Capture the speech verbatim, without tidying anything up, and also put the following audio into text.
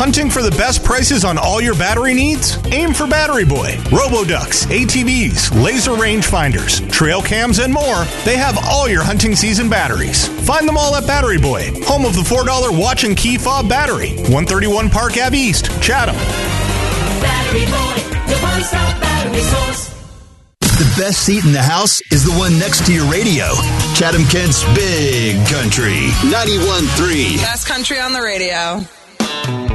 Hunting for the best prices on all your battery needs? Aim for Battery Boy. Roboducks, A T Vs, laser rangefinders, trail cams, and more. They have all your hunting season batteries. Find them all at Battery Boy, home of the four dollar watch and key fob battery. one thirty-one Park Ave East, Chatham. Battery Boy, your one-stop battery source. The best seat in the house is the one next to your radio. Chatham Kent's Big Country, ninety-one point three. Best country on the radio.